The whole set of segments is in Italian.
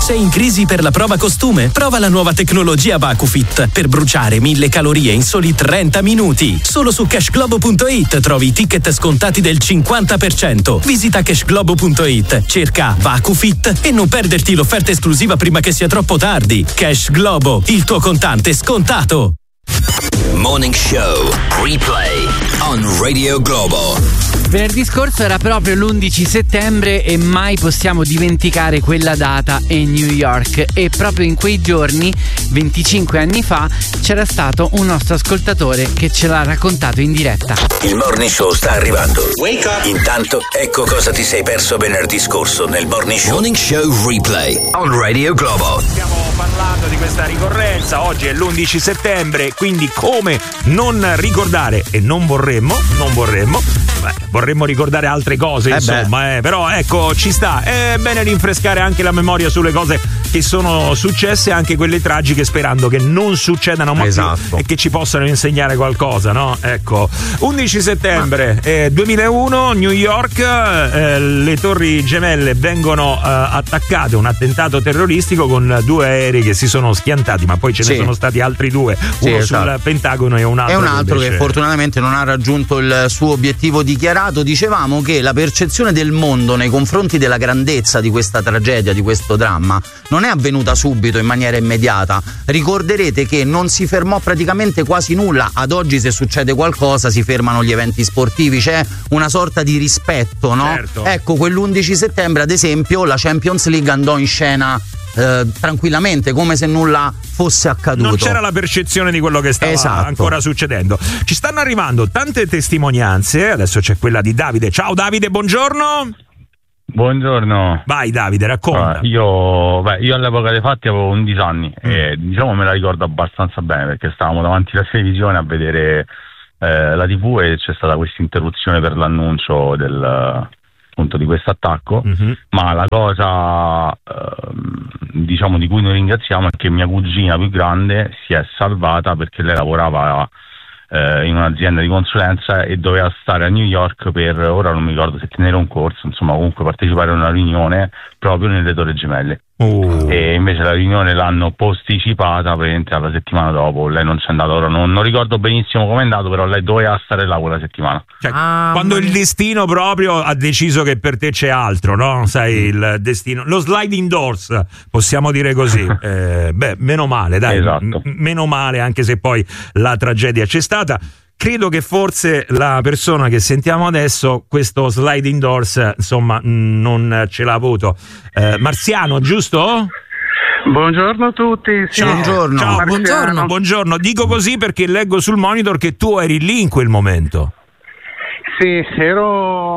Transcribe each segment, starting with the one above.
Sei in crisi per la prova costume? Prova la nuova tecnologia VacuFit per bruciare 1000 calorie in soli 30 minuti. Solo su cashglobo.it trovi i ticket scontati del 50%. Visita cashglobo.it, cerca VacuFit e non perderti l'offerta esclusiva prima che sia troppo tardi. Cash Globo, il tuo contante scontato. Morning Show Replay on Radio Globo. Venerdì scorso era proprio l'11 settembre e mai possiamo dimenticare quella data in New York, e proprio in quei giorni, 25 anni fa, c'era stato un nostro ascoltatore che ce l'ha raccontato in diretta. Il Morning Show sta arrivando. Wake up. Intanto, ecco cosa ti sei perso venerdì scorso nel Morning Show Replay on Radio Globo. Stiamo parlando di questa ricorrenza, oggi è l'11 settembre, quindi come non ricordare, e non vorremmo, vorremmo ricordare altre cose, insomma, però ecco, ci sta, è bene rinfrescare anche la memoria sulle cose che sono successe, anche quelle tragiche, sperando che non succedano mai più e che ci possano insegnare qualcosa, no? Ecco, 11 settembre 2001, New York, le torri gemelle vengono attaccate, un attentato terroristico con 2 aerei che si sono schiantati, ma poi ce ne sono stati altri 2, uno sul Pentagono e un altro che fortunatamente non ha raggiunto il suo obiettivo dichiarato. Dicevamo che la percezione del mondo nei confronti della grandezza di questa tragedia, di questo dramma, non è avvenuta subito, in maniera immediata. Ricorderete che non si fermò praticamente quasi nulla. Ad oggi, se succede qualcosa, si fermano gli eventi sportivi, c'è una sorta di rispetto, no? Certo. Ecco, quell'11 settembre, ad esempio, la Champions League andò in scena tranquillamente, come se nulla fosse accaduto. Non c'era la percezione di quello che stava ancora succedendo. Ci stanno arrivando tante testimonianze, adesso c'è quella di Davide. Ciao Davide, buongiorno. Buongiorno. Vai Davide, racconta. Io all'epoca dei fatti avevo 11 anni e diciamo me la ricordo abbastanza bene, perché stavamo davanti alla televisione a vedere la TV e c'è stata questa interruzione per l'annuncio appunto di questo attacco, ma la cosa diciamo di cui noi ringraziamo è che mia cugina più grande si è salvata, perché lei lavorava in un'azienda di consulenza e doveva stare a New York per, ora non mi ricordo se tenere un corso, insomma comunque partecipare a una riunione proprio nelle Torri Gemelle. E invece la riunione l'hanno posticipata praticamente alla settimana dopo. Lei non c'è andata, ora non ricordo benissimo come è andato, però lei doveva stare là quella settimana. Cioè, quando il destino proprio ha deciso che per te c'è altro, no? Sai, il destino, lo sliding doors, possiamo dire così. Meno male, dai. Esatto. Meno male, anche se poi la tragedia c'è stata. Credo che forse la persona che sentiamo adesso questo sliding doors, insomma, non ce l'ha avuto. Marziano, giusto? Buongiorno a tutti. Sì. Buongiorno. Ciao, buongiorno. Dico così perché leggo sul monitor che tu eri lì in quel momento. Sì, ero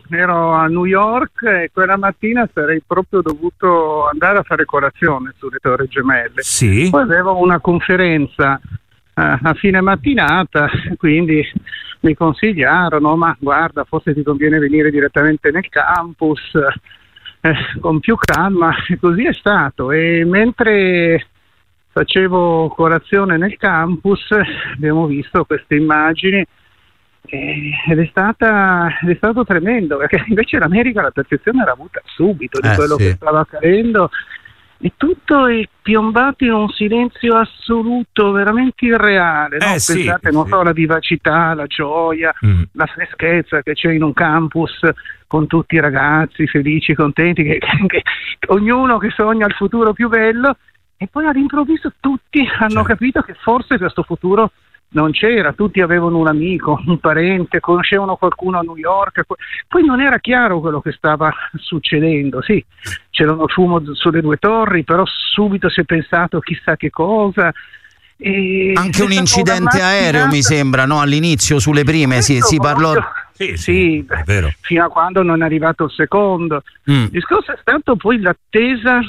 a New York e quella mattina sarei proprio dovuto andare a fare colazione sulle Torri Gemelle. Sì. Poi avevo una conferenza a fine mattinata, quindi mi consigliarono, ma guarda, forse ti conviene venire direttamente nel campus con più calma, e così è stato. E mentre facevo colazione nel campus abbiamo visto queste immagini ed è stato tremendo, perché invece l'America la percezione era avuta subito di quello che stava accadendo. E tutto è piombato in un silenzio assoluto, veramente irreale, no? Pensate, non so, la vivacità, la gioia, la freschezza che c'è in un campus con tutti i ragazzi felici, contenti, che ognuno che sogna il futuro più bello, e poi all'improvviso tutti hanno capito che forse questo futuro non c'era, tutti avevano un amico, un parente, conoscevano qualcuno a New York, poi non era chiaro quello che stava succedendo. Sì, c'erano fumo sulle 2 torri, però subito si è pensato chissà che cosa. E anche un incidente aereo, mi sembra, no? All'inizio sulle prime si parlò. Sì, è vero. Fino a quando non è arrivato il secondo. Il discorso è stato poi l'attesa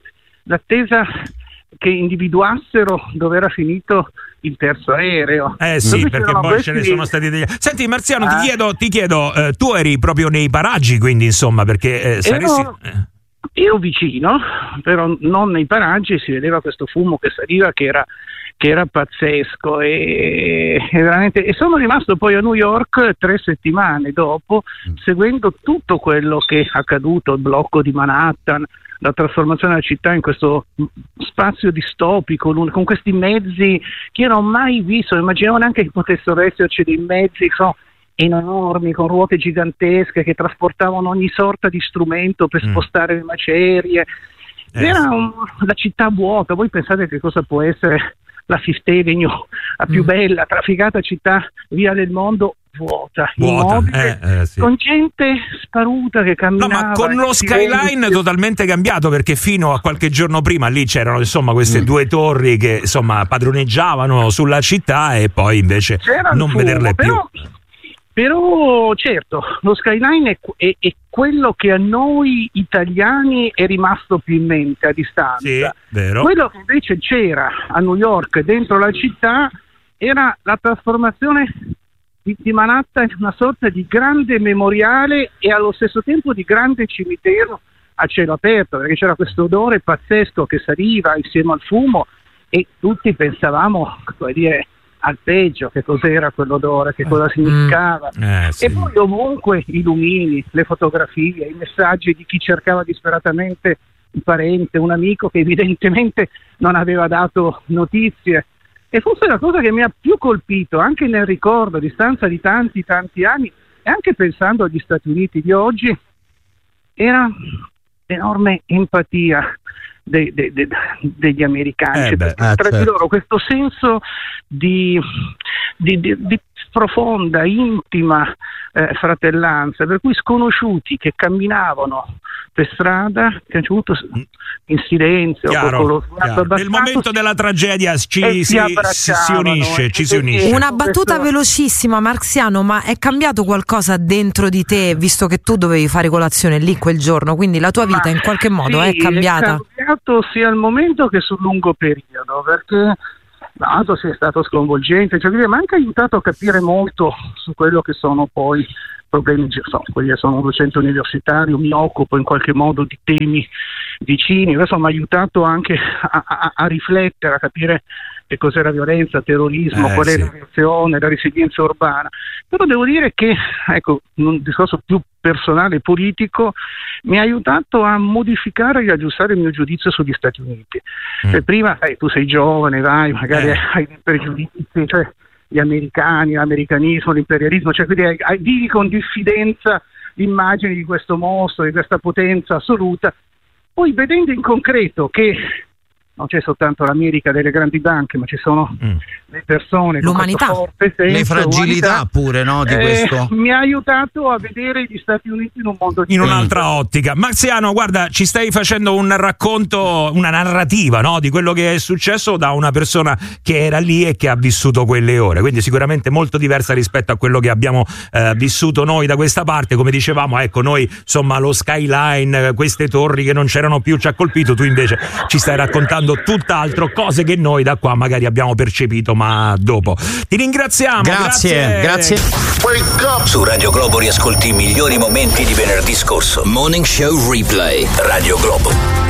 che individuassero dove era finito il terzo aereo. Sì, perché poi ce ne sono stati degli... Senti Marziano, ti chiedo, tu eri proprio nei paraggi, quindi insomma, perché ero vicino, però non nei paraggi, si vedeva questo fumo che saliva, che era pazzesco, e veramente, e sono rimasto poi a New York 3 settimane dopo, seguendo tutto quello che è accaduto, il blocco di Manhattan, la trasformazione della città in questo spazio distopico, con questi mezzi che io non ho mai visto, non immaginavo neanche che potessero esserci dei mezzi enormi, con ruote gigantesche che trasportavano ogni sorta di strumento per spostare le macerie. Era la città vuota. Voi pensate che cosa può essere la Fifth Avenue, la più bella, trafficata città via del mondo, vuota. Sì. Con gente sparuta che camminava. No, ma con lo skyline totalmente cambiato, perché fino a qualche giorno prima lì c'erano queste due torri che padroneggiavano sulla città, e poi invece non vederle più. Però certo, lo skyline è quello che a noi italiani è rimasto più in mente a distanza. Sì, vero. Quello che invece c'era a New York dentro la città era la trasformazione di Manhattan in una sorta di grande memoriale e allo stesso tempo di grande cimitero a cielo aperto, perché c'era questo odore pazzesco che saliva insieme al fumo e tutti pensavamo, al peggio, che cos'era quell'odore, che cosa significava. Sì. E poi ovunque i lumini, le fotografie, i messaggi di chi cercava disperatamente un parente, un amico che evidentemente non aveva dato notizie. E forse la cosa che mi ha più colpito, anche nel ricordo a distanza di tanti anni, e anche pensando agli Stati Uniti di oggi, era l'enorme empatia degli americani, tra di loro questo senso di profonda, intima fratellanza, per cui sconosciuti che camminavano per strada, che hanno avuto in silenzio, nel momento della tragedia ci si unisce. Una battuta velocissima, Marziano, ma è cambiato qualcosa dentro di te, visto che tu dovevi fare colazione lì quel giorno, quindi la tua vita in qualche modo è cambiata? È cambiato sia al momento che sul lungo periodo, perché sì, è stato sconvolgente, ma ha anche aiutato a capire molto su quello che sono poi problemi. Sono docente universitario, mi occupo in qualche modo di temi vicini, adesso mi ha aiutato anche a riflettere, a capire che cos'era violenza, terrorismo, qual è la reazione, la resilienza urbana. Però devo dire che, un discorso più personale e politico, mi ha aiutato a modificare e aggiustare il mio giudizio sugli Stati Uniti. Prima, tu sei giovane, magari hai dei pregiudizi, gli americani, l'americanismo, l'imperialismo, quindi vivi con diffidenza l'immagine di questo mostro, di questa potenza assoluta. Poi vedendo in concreto che non c'è soltanto l'America delle grandi banche, ma ci sono le persone, l'umanità, forte senso, le fragilità pure, no, di questo. Mi ha aiutato a vedere gli Stati Uniti in un mondo in un'altra ottica. Marziano, guarda, ci stai facendo un racconto, una narrativa, no, di quello che è successo da una persona che era lì e che ha vissuto quelle ore, quindi sicuramente molto diversa rispetto a quello che abbiamo vissuto noi da questa parte. Come dicevamo, noi lo skyline, queste torri che non c'erano più ci ha colpito, tu invece ci stai raccontando tutt'altro, cose che noi da qua magari abbiamo percepito ma dopo. Ti ringraziamo. Grazie. Wake up! Su Radio Globo riascolti i migliori momenti di venerdì scorso. Morning Show Replay. Radio Globo.